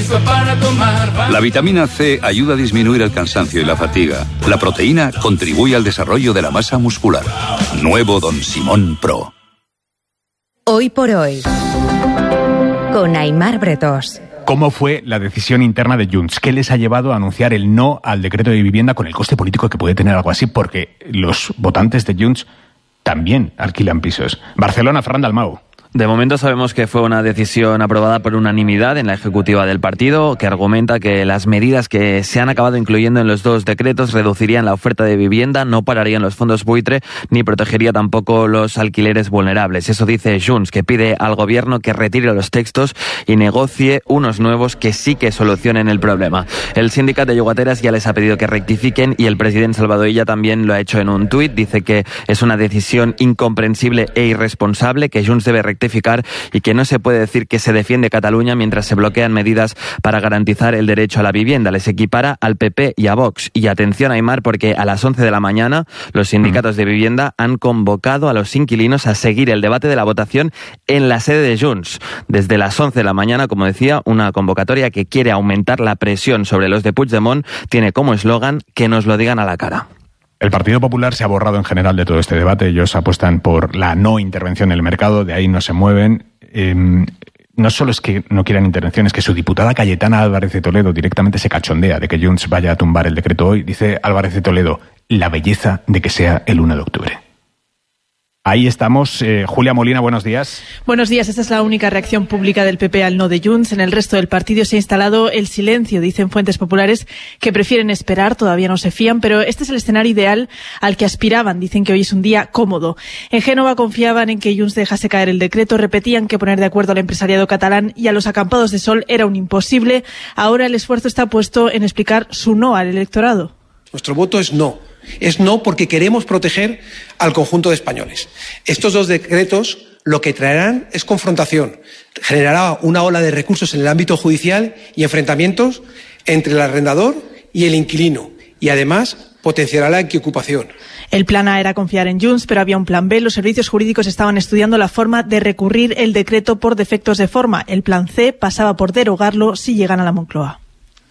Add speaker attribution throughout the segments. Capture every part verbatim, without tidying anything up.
Speaker 1: listo para tomar.
Speaker 2: La vitamina C ayuda a disminuir el cansancio y la fatiga. La proteína contribuye al desarrollo de la masa muscular. Nuevo Don Simón Pro.
Speaker 3: Hoy por hoy, con Aimar Bretós.
Speaker 4: ¿Cómo fue la decisión interna de Junts? ¿Qué les ha llevado a anunciar el no al decreto de vivienda con el coste político que puede tener algo así? Porque los votantes de Junts también alquilan pisos. Barcelona, Ferran Dalmau.
Speaker 5: De momento sabemos que fue una decisión aprobada por unanimidad en la ejecutiva del partido, que argumenta que las medidas que se han acabado incluyendo en los dos decretos reducirían la oferta de vivienda, no pararían los fondos buitre, ni protegería tampoco los alquileres vulnerables. Eso dice Junts, que pide al gobierno que retire los textos y negocie unos nuevos que sí que solucionen el problema. El sindicato de llogateras ya les ha pedido que rectifiquen y el presidente Salvador Illa también lo ha hecho en un tuit. Dice que es una decisión incomprensible e irresponsable, que Junts debe rectificar y que no se puede decir que se defiende Cataluña mientras se bloquean medidas para garantizar el derecho a la vivienda. Les equipara al P P y a Vox. Y atención, Aimar, porque a las once de la mañana los sindicatos de vivienda han convocado a los inquilinos a seguir el debate de la votación en la sede de Junts. Desde las once de la mañana, como decía, una convocatoria que quiere aumentar la presión sobre los de Puigdemont tiene como eslogan que nos lo digan a la cara.
Speaker 4: El Partido Popular se ha borrado en general de todo este debate. Ellos apuestan por la no intervención en el mercado, de ahí no se mueven. Eh, no solo es que no quieran intervención, es que su diputada Cayetana Álvarez de Toledo directamente se cachondea de que Junts vaya a tumbar el decreto hoy. Dice Álvarez de Toledo, la belleza de que sea el uno de octubre. Ahí estamos. Eh, Julia Molina, buenos días.
Speaker 6: Buenos días. Esta es la única reacción pública del P P al no de Junts. En el resto del partido se ha instalado el silencio. Dicen fuentes populares que prefieren esperar, todavía no se fían, pero este es el escenario ideal al que aspiraban. Dicen que hoy es un día cómodo. En Génova confiaban en que Junts dejase caer el decreto, repetían que poner de acuerdo al empresariado catalán y a los acampados de sol era un imposible. Ahora el esfuerzo está puesto en explicar su no al electorado.
Speaker 7: Nuestro voto es no. Es no porque queremos proteger al conjunto de españoles. Estos dos decretos lo que traerán es confrontación. Generará una ola de recursos en el ámbito judicial y enfrentamientos entre el arrendador y el inquilino. Y además potenciará la equiocupación.
Speaker 6: El plan A era confiar en Junts, pero había un plan B. Los servicios jurídicos estaban estudiando la forma de recurrir el decreto por defectos de forma. El plan C pasaba por derogarlo si llegan a la Moncloa.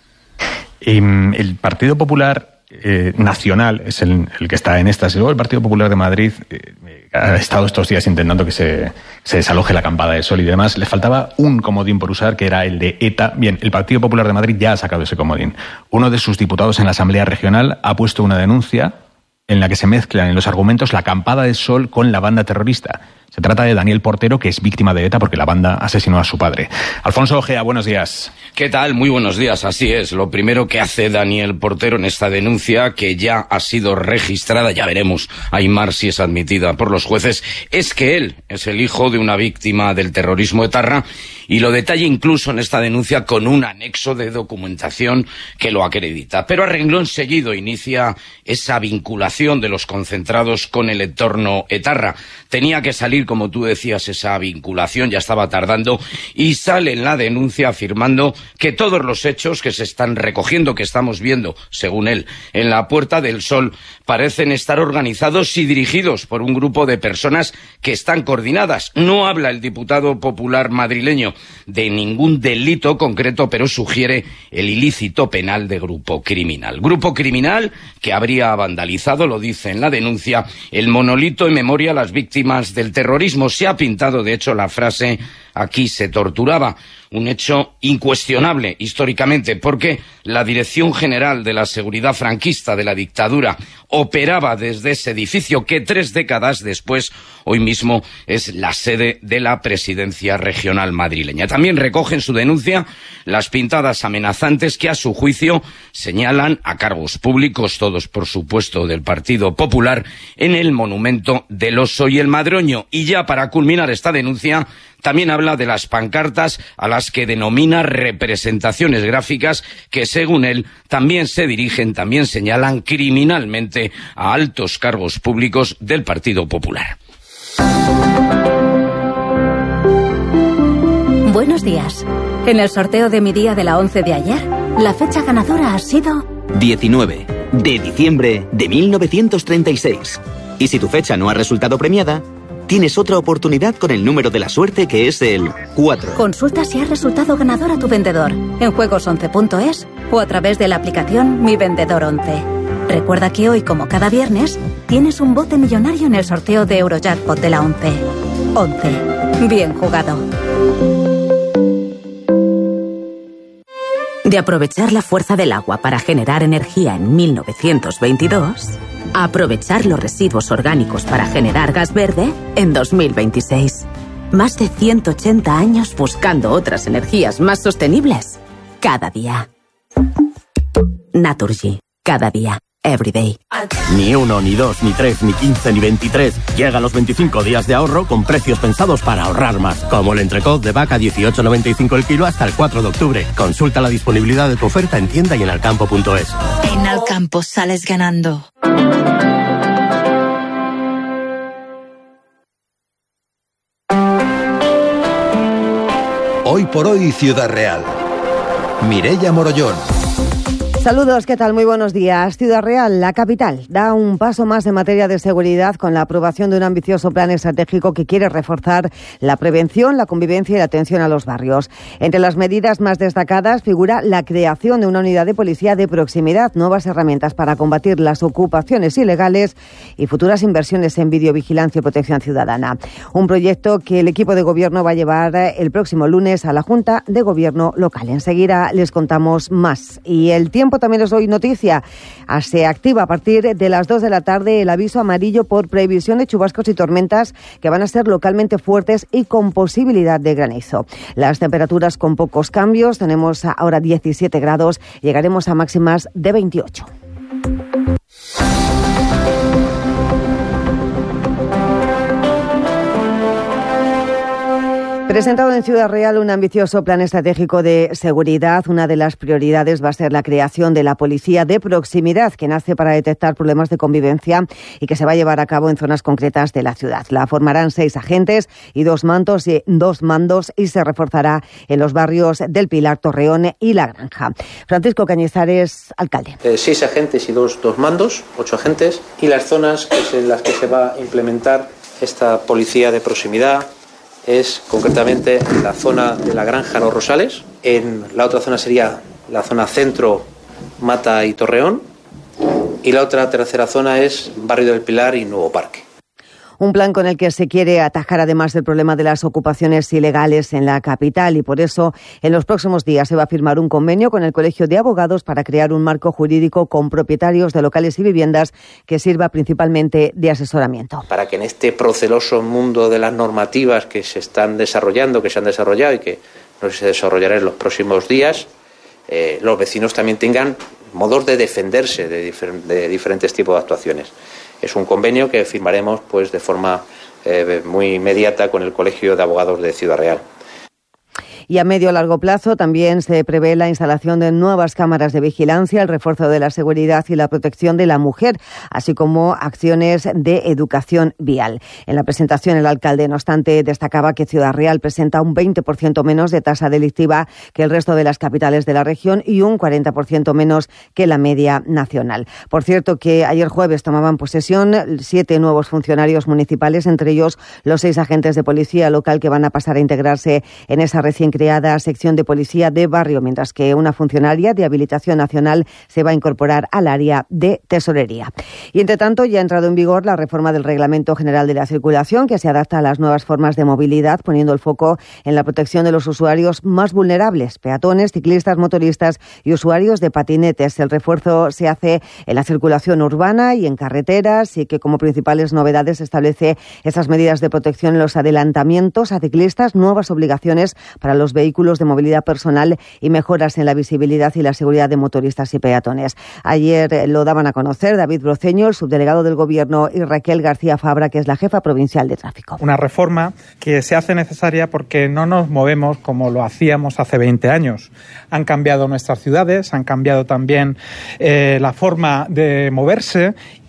Speaker 4: El Partido Popular Eh, nacional es el, el que está en estas. Y luego el Partido Popular de Madrid eh, ha estado estos días intentando que se, se desaloje la acampada de sol y demás. Le faltaba un comodín por usar, que era el de ETA. Bien, el Partido Popular de Madrid ya ha sacado ese comodín. Uno de sus diputados en la Asamblea Regional ha puesto una denuncia en la que se mezclan en los argumentos la acampada de sol con la banda terrorista. Se trata de Daniel Portero, que es víctima de ETA porque la banda asesinó a su padre. Alfonso Ojea, buenos días.
Speaker 8: ¿Qué tal? Muy buenos días. Así es. Lo primero que hace Daniel Portero en esta denuncia, que ya ha sido registrada, ya veremos, Aimar, si es admitida por los jueces, es que él es el hijo de una víctima del terrorismo etarra y lo detalla incluso en esta denuncia con un anexo de documentación que lo acredita. Pero a renglón seguido inicia esa vinculación de los concentrados con el entorno etarra. Tenía que salir, como tú decías, esa vinculación, ya estaba tardando, y sale en la denuncia afirmando que todos los hechos que se están recogiendo, que estamos viendo, según él, en la Puerta del Sol, parecen estar organizados y dirigidos por un grupo de personas que están coordinadas. No habla el diputado popular madrileño de ningún delito concreto, pero sugiere el ilícito penal de grupo criminal. Grupo criminal que habría vandalizado, lo dice en la denuncia, el monolito en memoria a las víctimas del terrorismo. Se ha pintado, de hecho, la frase «aquí se torturaba». Un hecho incuestionable históricamente, porque la Dirección General de la Seguridad Franquista de la dictadura operaba desde ese edificio que tres décadas después, hoy mismo, es la sede de la Presidencia Regional madrileña. También recoge en su denuncia las pintadas amenazantes que, a su juicio, señalan a cargos públicos, todos por supuesto del Partido Popular, en el monumento del Oso y el Madroño. Y ya para culminar esta denuncia, también habla de las pancartas a las que denomina representaciones gráficas que, según él, también se dirigen, también señalan criminalmente a altos cargos públicos del Partido Popular.
Speaker 3: Buenos días. En el sorteo de mi día de la once de ayer, la fecha ganadora ha sido
Speaker 9: diecinueve de diciembre de mil novecientos treinta y seis. Y si tu fecha no ha resultado premiada,
Speaker 1: tienes otra oportunidad con el número de la suerte, que es el cuatro.
Speaker 3: Consulta si has resultado ganador a tu vendedor en juegos once punto es o a través de la aplicación Mi Vendedor once. Recuerda que hoy, como cada viernes, tienes un bote millonario en el sorteo de Eurojackpot de la once. once. Bien jugado.
Speaker 9: De aprovechar la fuerza del agua para generar energía en mil novecientos veintidós, a aprovechar los residuos orgánicos para generar gas verde en dos mil veintiséis. Más de ciento ochenta años buscando otras energías más sostenibles cada día. Naturgy. Cada día. Everyday.
Speaker 10: Ni uno, ni dos, ni tres, ni quince, ni veintitrés. Llegan los veinticinco días de ahorro con precios pensados para ahorrar más. Como el entrecot de vaca dieciocho noventa y cinco el kilo hasta el cuatro de octubre. Consulta la disponibilidad de tu oferta en tienda y en alcampo punto es.
Speaker 11: En Alcampo sales ganando.
Speaker 12: Hoy por hoy, Ciudad Real. Mireia Morollón.
Speaker 13: Saludos, ¿qué tal? Muy buenos días. Ciudad Real, la capital, da un paso más en materia de seguridad con la aprobación de un ambicioso plan estratégico que quiere reforzar la prevención, la convivencia y la atención a los barrios. Entre las medidas más destacadas figura la creación de una unidad de policía de proximidad, nuevas herramientas para combatir las ocupaciones ilegales y futuras inversiones en videovigilancia y protección ciudadana. Un proyecto que el equipo de gobierno va a llevar el próximo lunes a la Junta de Gobierno local. Enseguida les contamos más. Y el tiempo también es hoy noticia. Se activa a partir de las dos de la tarde el aviso amarillo por previsión de chubascos y tormentas que van a ser localmente fuertes y con posibilidad de granizo. Las temperaturas con pocos cambios. Tenemos ahora diecisiete grados. Llegaremos a máximas de veintiocho. Presentado en Ciudad Real un ambicioso plan estratégico de seguridad. Una de las prioridades va a ser la creación de la policía de proximidad, que nace para detectar problemas de convivencia y que se va a llevar a cabo en zonas concretas de la ciudad. La formarán seis agentes y dos mandos y dos mandos y se reforzará en los barrios del Pilar, Torreón y La Granja. Francisco Cañizares, alcalde.
Speaker 14: Eh, seis agentes y dos, dos mandos, ocho agentes, y las zonas que es en las que se va a implementar esta policía de proximidad es concretamente la zona de La Granja, Los Rosales. En la otra zona sería la zona centro, Mata y Torreón. Y la otra tercera zona es Barrio del Pilar y Nuevo Parque.
Speaker 13: Un plan con el que se quiere atajar además el problema de las ocupaciones ilegales en la capital y por eso en los próximos días se va a firmar un convenio con el Colegio de Abogados para crear un marco jurídico con propietarios de locales y viviendas que sirva principalmente de asesoramiento.
Speaker 14: Para que en este proceloso mundo de las normativas que se están desarrollando, que se han desarrollado y que no se desarrollarán en los próximos días, eh, los vecinos también tengan modos de defenderse de, difer- de diferentes tipos de actuaciones. Es un convenio que firmaremos pues de forma eh, muy inmediata con el Colegio de Abogados de Ciudad Real.
Speaker 13: Y a medio o largo plazo también se prevé la instalación de nuevas cámaras de vigilancia, el refuerzo de la seguridad y la protección de la mujer, así como acciones de educación vial. En la presentación, el alcalde, no obstante, destacaba que Ciudad Real presenta un veinte por ciento menos de tasa delictiva que el resto de las capitales de la región y un cuarenta por ciento menos que la media nacional. Por cierto, que ayer jueves tomaban posesión siete nuevos funcionarios municipales, entre ellos los seis agentes de policía local que van a pasar a integrarse en esa recién creada sección de policía de barrio, mientras que una funcionaria de habilitación nacional se va a incorporar al área de tesorería. Y entre tanto ya ha entrado en vigor la reforma del Reglamento General de la Circulación, que se adapta a las nuevas formas de movilidad, poniendo el foco en la protección de los usuarios más vulnerables, peatones, ciclistas, motoristas y usuarios de patinetes. El refuerzo se hace en la circulación urbana y en carreteras y que como principales novedades establece esas medidas de protección en los adelantamientos a ciclistas, nuevas obligaciones para los vehículos de movilidad personal y mejoras en la visibilidad y la seguridad de motoristas y peatones. Ayer lo daban a conocer David Broceño, el subdelegado del Gobierno, y Raquel García Fabra, que es la jefa provincial de tráfico.
Speaker 15: Una reforma que se hace necesaria porque no nos movemos como lo hacíamos hace veinte años. Han cambiado nuestras ciudades, han cambiado también eh, la forma de moverse y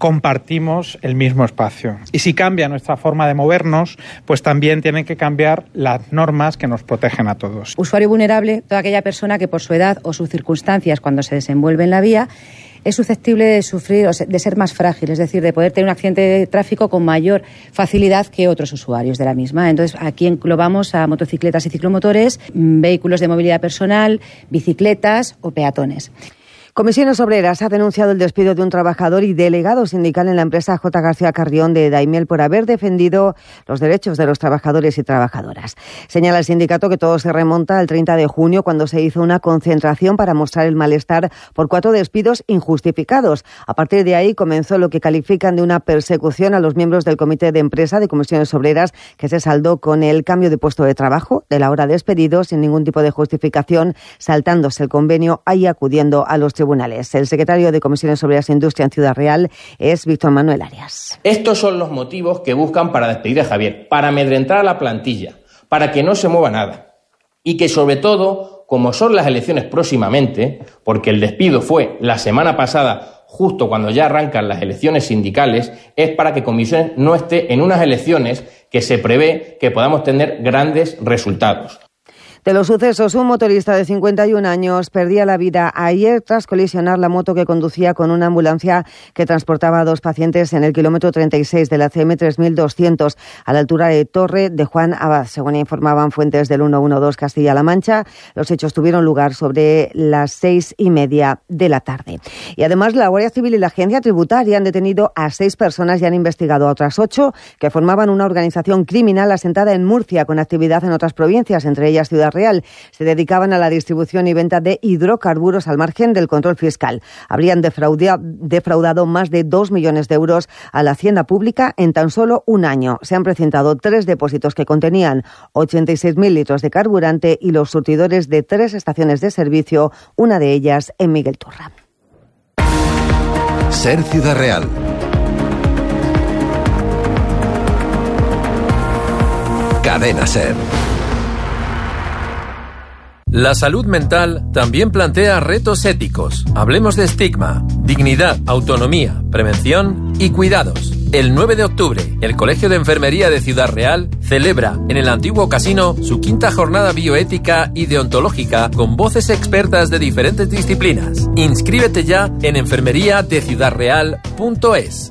Speaker 15: compartimos el mismo espacio. Y si cambia nuestra forma de movernos, pues también tienen que cambiar las normas que nos protegen a todos.
Speaker 16: Usuario vulnerable, toda aquella persona que por su edad o sus circunstancias cuando se desenvuelve en la vía es susceptible de sufrir o de ser más frágil, es decir, de poder tener un accidente de tráfico con mayor facilidad que otros usuarios de la misma. Entonces, aquí englobamos a motocicletas y ciclomotores, vehículos de movilidad personal, bicicletas o peatones.
Speaker 13: Comisiones Obreras ha denunciado el despido de un trabajador y delegado sindical en la empresa J. García Carrión de Daimiel por haber defendido los derechos de los trabajadores y trabajadoras. Señala el sindicato que todo se remonta al treinta de junio, cuando se hizo una concentración para mostrar el malestar por cuatro despidos injustificados. A partir de ahí comenzó lo que califican de una persecución a los miembros del Comité de Empresa de Comisiones Obreras, que se saldó con el cambio de puesto de trabajo de la hora despedido sin ningún tipo de justificación, saltándose el convenio y acudiendo a los tribunales. El secretario de Comisiones Obreras e Industria en Ciudad Real es Víctor Manuel Arias.
Speaker 17: Estos son los motivos que buscan para despedir a Javier, para amedrentar a la plantilla, para que no se mueva nada. Y que sobre todo, como son las elecciones próximamente, porque el despido fue la semana pasada, justo cuando ya arrancan las elecciones sindicales, es para que Comisiones no esté en unas elecciones que se prevé que podamos tener grandes resultados.
Speaker 13: De los sucesos, un motorista de cincuenta y un años perdía la vida ayer tras colisionar la moto que conducía con una ambulancia que transportaba a dos pacientes en el kilómetro treinta y seis de la C M tres mil doscientos, a la altura de Torre de Juan Abad. Según informaban fuentes del ciento doce Castilla-La Mancha, los hechos tuvieron lugar sobre las seis y media de la tarde. Y además, la Guardia Civil y la Agencia Tributaria han detenido a seis personas y han investigado a otras ocho que formaban una organización criminal asentada en Murcia, con actividad en otras provincias, entre ellas Ciudad Real. Se dedicaban a la distribución y venta de hidrocarburos al margen del control fiscal. Habrían defraudado más de dos millones de euros a la hacienda pública en tan solo un año. Se han presentado tres depósitos que contenían ochenta y seis mil litros de carburante y los surtidores de tres estaciones de servicio, una de ellas en Miguel Turra.
Speaker 12: Ser Ciudad Real. Cadena Ser.
Speaker 18: La salud mental también plantea retos éticos. Hablemos de estigma, dignidad, autonomía, prevención y cuidados. El nueve de octubre, el Colegio de Enfermería de Ciudad Real celebra en el antiguo casino su quinta jornada bioética y deontológica con voces expertas de diferentes disciplinas. Inscríbete ya en enfermería de ciudad real punto es.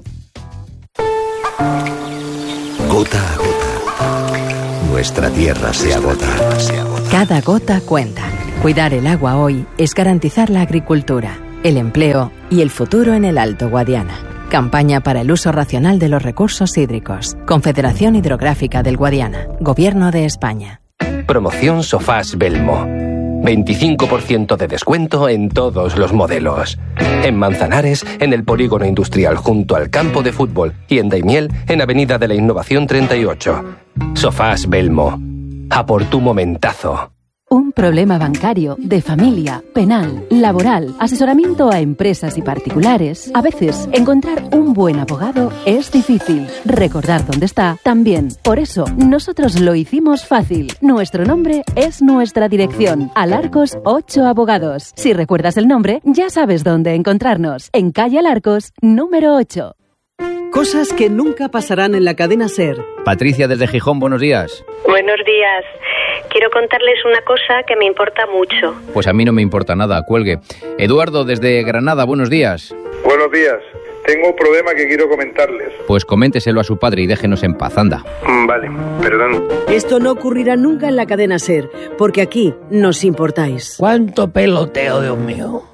Speaker 12: Gota a gota, nuestra tierra se agota.
Speaker 19: Cada gota cuenta. Cuidar el agua hoy es garantizar la agricultura, el empleo y el futuro en el Alto Guadiana. Campaña para el uso racional de los recursos hídricos. Confederación Hidrográfica del Guadiana. Gobierno de España.
Speaker 20: Promoción Sofás Belmo. veinticinco por ciento de descuento en todos los modelos. En Manzanares, en el Polígono Industrial junto al campo de fútbol, y en Daimiel, en Avenida de la Innovación treinta y ocho. Sofás Belmo. A por tu momentazo.
Speaker 21: Un problema bancario, de familia, penal, laboral, asesoramiento a empresas y particulares. A veces, encontrar un buen abogado es difícil. Recordar dónde está, también. Por eso, nosotros lo hicimos fácil. Nuestro nombre es nuestra dirección. Alarcos ocho Abogados. Si recuerdas el nombre, ya sabes dónde encontrarnos. En calle Alarcos, número ocho.
Speaker 22: Cosas que nunca pasarán en la cadena SER.
Speaker 23: Patricia desde Gijón, buenos días.
Speaker 24: Buenos días. Quiero contarles una cosa que me importa mucho.
Speaker 23: Pues a mí no me importa nada, cuelgue. Eduardo desde Granada, buenos días.
Speaker 25: Buenos días. Tengo un problema que quiero comentarles.
Speaker 23: Pues coménteselo a su padre y déjenos en paz, anda.
Speaker 25: Vale, perdón.
Speaker 22: Esto no ocurrirá nunca en la cadena SER, porque aquí nos importáis.
Speaker 26: ¿Cuánto peloteo, Dios mío?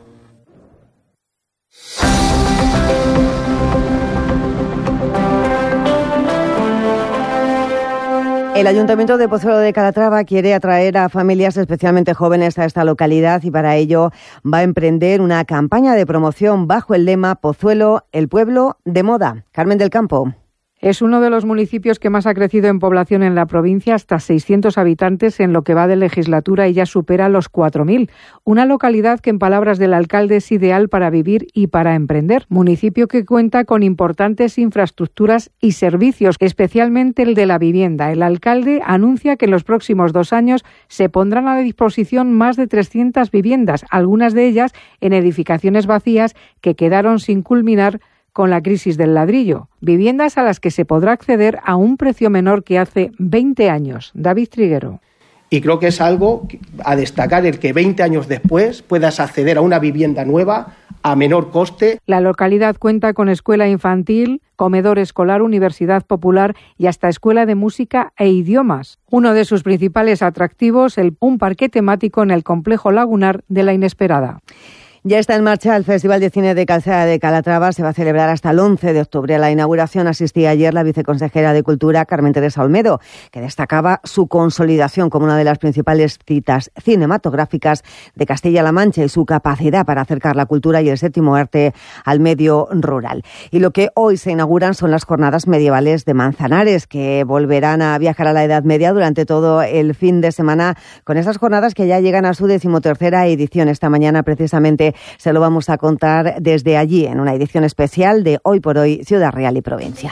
Speaker 13: El Ayuntamiento de Pozuelo de Calatrava quiere atraer a familias especialmente jóvenes a esta localidad y para ello va a emprender una campaña de promoción bajo el lema Pozuelo, el pueblo de moda. Carmen del Campo.
Speaker 27: Es uno de los municipios que más ha crecido en población en la provincia, hasta seiscientos habitantes en lo que va de legislatura y ya supera los cuatro mil. Una localidad que, en palabras del alcalde, es ideal para vivir y para emprender. Municipio que cuenta con importantes infraestructuras y servicios, especialmente el de la vivienda. El alcalde anuncia que en los próximos dos años se pondrán a disposición más de trescientas viviendas, algunas de ellas en edificaciones vacías que quedaron sin culminar con la crisis del ladrillo. Viviendas a las que se podrá acceder a un precio menor que hace veinte años. David Triguero.
Speaker 1: Y creo que es algo a destacar, el que veinte años después puedas acceder a una vivienda nueva a menor coste.
Speaker 27: La localidad cuenta con escuela infantil, comedor escolar, universidad popular y hasta escuela de música e idiomas. Uno de sus principales atractivos, el, un parque temático en el complejo lagunar de La Inesperada.
Speaker 13: Ya está en marcha el Festival de Cine de Calzada de Calatrava. Se va a celebrar hasta el once de octubre. A la inauguración asistía ayer la viceconsejera de Cultura, Carmen Teresa Olmedo, que destacaba su consolidación como una de las principales citas cinematográficas de Castilla-La Mancha y su capacidad para acercar la cultura y el séptimo arte al medio rural. Y lo que hoy se inauguran son las jornadas medievales de Manzanares, que volverán a viajar a la Edad Media durante todo el fin de semana, con esas jornadas que ya llegan a su decimotercera edición. Esta mañana, precisamente, se lo vamos a contar desde allí, en una edición especial de Hoy por Hoy, Ciudad Real y Provincia.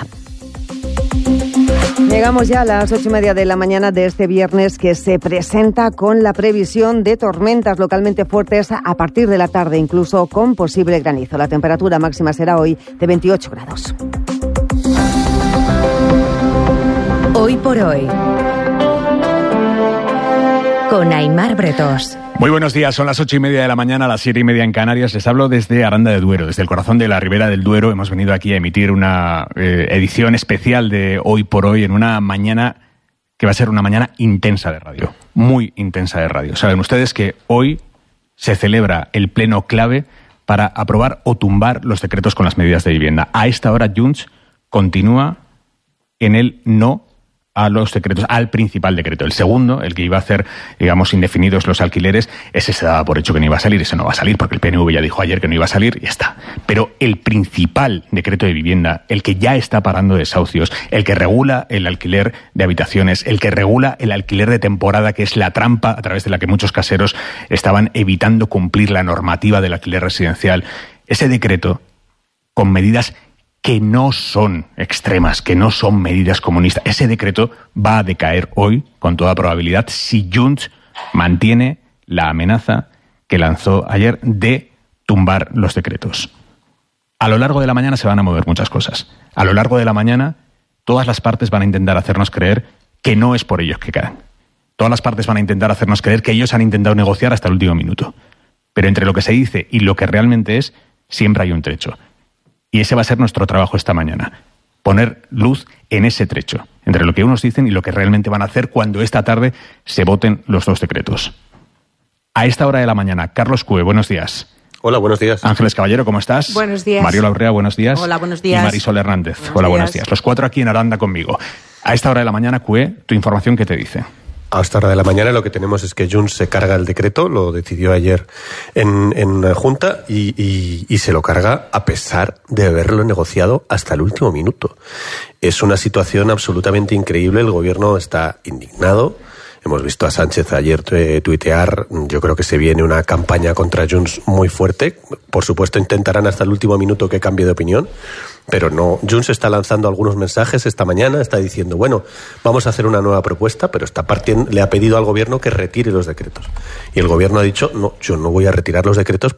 Speaker 13: Llegamos ya a las ocho y media de la mañana de este viernes, que se presenta con la previsión de tormentas localmente fuertes a partir de la tarde, incluso con posible granizo. La temperatura máxima será hoy de veintiocho grados.
Speaker 2: Hoy por Hoy, con Aimar Bretós.
Speaker 4: Muy buenos días, son las ocho y media de la mañana, las siete y media en Canarias. Les hablo desde Aranda de Duero, desde el corazón de la Ribera del Duero. Hemos venido aquí a emitir una eh, edición especial de Hoy por Hoy en una mañana que va a ser una mañana intensa de radio, muy intensa de radio. Saben ustedes que hoy se celebra el pleno clave para aprobar o tumbar los decretos con las medidas de vivienda. A esta hora Junts continúa en el no a los decretos, al principal decreto. El segundo, el que iba a hacer, digamos, indefinidos los alquileres, ese se daba por hecho que no iba a salir, ese no va a salir, porque el P N V ya dijo ayer que no iba a salir y ya está. Pero el principal decreto de vivienda, el que ya está parando desahucios, el que regula el alquiler de habitaciones, el que regula el alquiler de temporada, que es la trampa a través de la que muchos caseros estaban evitando cumplir la normativa del alquiler residencial, ese decreto, con medidas que no son extremas, que no son medidas comunistas. Ese decreto va a decaer hoy, con toda probabilidad, si Junts mantiene la amenaza que lanzó ayer de tumbar los decretos. A lo largo de la mañana se van a mover muchas cosas. A lo largo de la mañana, todas las partes van a intentar hacernos creer que no es por ellos que caen. Todas las partes van a intentar hacernos creer que ellos han intentado negociar hasta el último minuto. Pero entre lo que se dice y lo que realmente es, siempre hay un trecho. Y ese va a ser nuestro trabajo esta mañana. Poner luz en ese trecho, entre lo que unos dicen y lo que realmente van a hacer cuando esta tarde se voten los dos decretos. A esta hora de la mañana, Carlos Cue, buenos días.
Speaker 5: Hola, buenos días.
Speaker 4: Ángeles Caballero, ¿cómo estás?
Speaker 6: Buenos días.
Speaker 4: Mariola Urrea, buenos días.
Speaker 6: Hola, buenos días.
Speaker 4: Y Marisol Hernández.
Speaker 6: Buenos
Speaker 4: Hola,
Speaker 6: días.
Speaker 4: buenos días. Los cuatro aquí en Aranda conmigo. A esta hora de la mañana, Cue, tu información, ¿qué te dice?
Speaker 5: A esta hora de la mañana lo que tenemos es que Junts se carga el decreto, lo decidió ayer en, en Junta y, y, y se lo carga a pesar de haberlo negociado hasta el último minuto. Es una situación absolutamente increíble, el gobierno está indignado. Hemos visto a Sánchez ayer tuitear, yo creo que se viene una campaña contra Junts muy fuerte. Por supuesto intentarán hasta el último minuto que cambie de opinión, pero no. Junts está lanzando algunos mensajes esta mañana, está diciendo, bueno, vamos a hacer una nueva propuesta, pero está partiendo, le ha pedido al gobierno que retire los decretos. Y el gobierno ha dicho, no, yo no voy a retirar los decretos